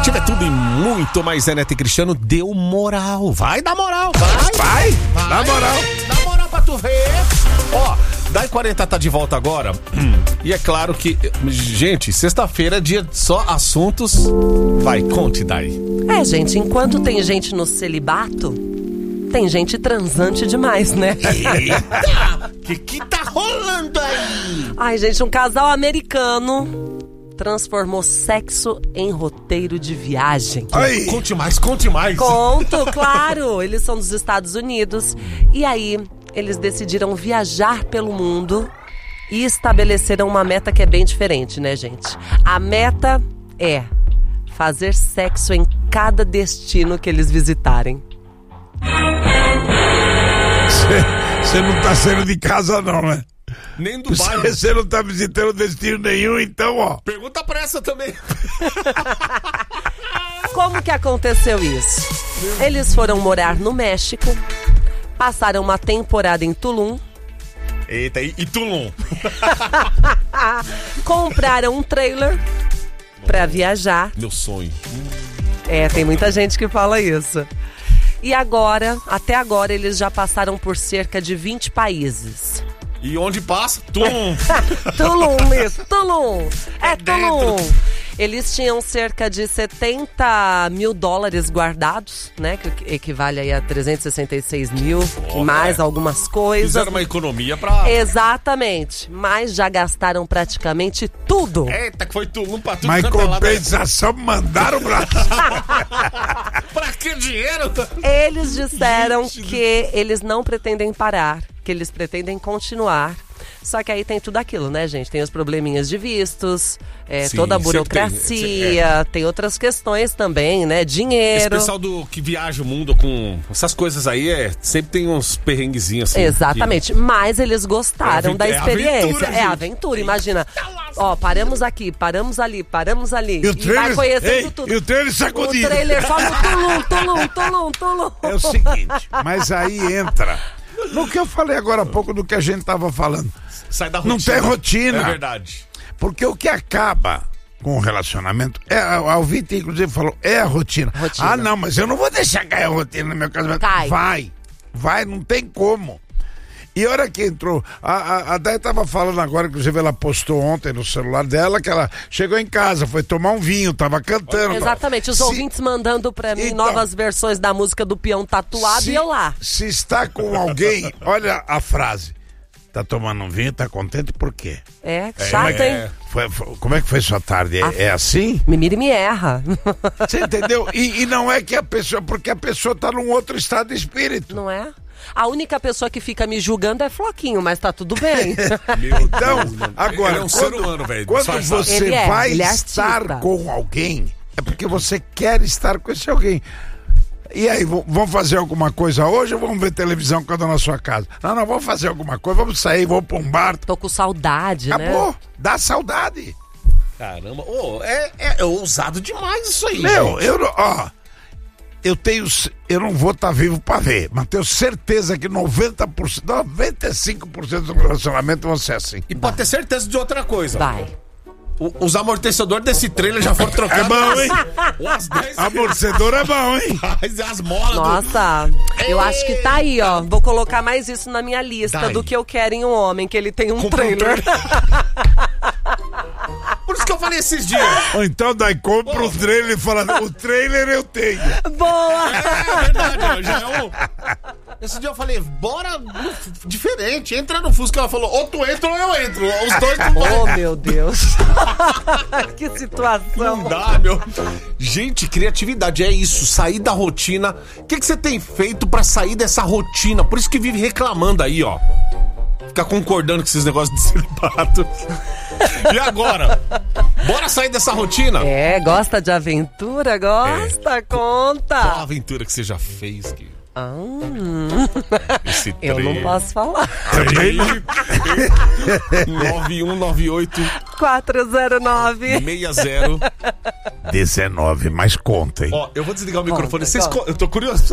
Ativa é tudo e muito mais. Neto e Cristiano deu moral. Vai dar moral, Vai, dá moral. Dá moral pra tu ver. Ó, Dai 40 tá de volta agora. E é claro que, gente, sexta-feira é dia só assuntos. Vai, conte, Dai. Gente, enquanto tem gente no celibato, tem gente transante demais, né? Eita! Que tá rolando aí? Ai, gente, um casal americano transformou sexo em roteiro de viagem. Aí. Conte mais, conte mais. Conto, claro. Eles são dos Estados Unidos. E aí, eles decidiram viajar pelo mundo e estabeleceram uma meta que é bem diferente, né, gente? A meta é fazer sexo em cada destino que eles visitarem. Você não tá saindo de casa não, né? Nem do bairro. Você não tá visitando destino nenhum, então, ó. Pergunta pra essa também. Como que aconteceu isso? Eles foram morar no México, passaram uma temporada em Tulum. Eita, e Tulum? Compraram um trailer pra viajar. Meu sonho. Tem muita gente que fala isso. E agora, até agora, eles já passaram por cerca de 20 países. E onde passa? Tulum. Tulum, isso, Tulum. É Tulum. dentro. Eles tinham cerca de $70 mil guardados, né? Que equivale aí a 366 mil, mais algumas coisas. Fizeram uma economia pra... Exatamente. Mas já gastaram praticamente tudo. Eita, que foi Tulum pra tudo. Mas quanto é lado. compensação mandaram pra... Pra que dinheiro? Eles disseram Gente. que eles não pretendem parar, que eles pretendem continuar. Só que aí tem tudo aquilo, né, gente? Tem os probleminhas de vistos, Sim, toda a sempre burocracia, tem outras questões também, né? Dinheiro. Esse pessoal que viaja o mundo com essas coisas aí, sempre tem uns perrenguezinhos assim. Exatamente, mas eles gostaram da É experiência. aventura, É gente. aventura, imagina. Ó, paramos aqui, paramos ali, paramos ali. E o vai trailer, conhecendo tudo. E o trailer O sacudindo. trailer só no Tulum. É o seguinte, mas aí entra no que eu falei agora há pouco do que a gente tava falando. Sai da rotina. Não tem rotina. É verdade. Porque o que acaba com o relacionamento, a ouvinte inclusive falou, é a rotina. Ah, não, mas eu não vou deixar cair a rotina no meu casamento. Cai. Vai, não tem como. E a hora que entrou, a Day tava falando agora, inclusive ela postou ontem no celular dela, que ela chegou em casa, foi tomar um vinho, tava cantando. Exatamente, os ouvintes mandando pra mim Então, novas versões da música do Peão Tatuado e eu lá. Se está com alguém, olha a frase. Tá tomando um vinho, tá contente por quê? Chato, hein? Como é que foi sua tarde? É assim? Me mira e me erra. Você entendeu? E não é que a pessoa, porque a pessoa tá num outro estado de espírito. Não é? A única pessoa que fica me julgando é Floquinho, mas tá tudo bem. Então, agora, Ele é um ser humano, velho. quando Disfarçado. você vai ele é estar artista. com alguém, é porque você quer estar com esse alguém. E aí, vamos fazer alguma coisa hoje ou vamos ver televisão cada um na sua casa? Não, vamos fazer alguma coisa, vamos sair, vamos pra um bar. Tô com saudade, Acabou, né? dá saudade. Caramba. É ousado demais isso aí, Meu, gente. eu não vou estar vivo pra ver, mas tenho certeza que 95% do relacionamento vão ser assim. E pode ter certeza de outra coisa. Vai. Os amortecedores desse trailer já foram trocados. É bom, hein? Umas 10 Amortecedor é bom, hein? vezes. As molas Nossa, eu acho que tá aí, ó. Vou colocar mais isso na minha lista Tá aí. do que eu quero em um homem, que ele tem um Compra um trailer. Por isso que eu falei esses dias. Ou então daí compra o trailer e fala, o trailer eu tenho. Boa! É verdade, já é um... Esse dia eu falei, bora diferente, entra no Fusca. Ela falou, ou tu entra ou eu entro. Os dois não Oh, vão. meu Deus. Que situação. Não dá, meu. Gente, criatividade é isso, sair da rotina. O que você tem feito pra sair dessa rotina? Por isso que vive reclamando aí, ó. Fica concordando com esses negócios de celibato. E agora? Bora sair dessa rotina? Gosta de aventura? Gosta? Qual a Conta. aventura que você já fez, que... Esse Eu não trailer. posso falar. 9198 409. 60. 19, mas conta, hein? Ó, eu vou desligar o microfone. Conta. Eu tô curioso.